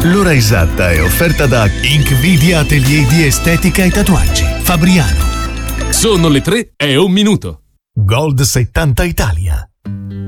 L'ora esatta è offerta da Inkvidia Atelier di Estetica e Tatuaggi, Fabriano. Sono le 3:01. Gold 70 Italia.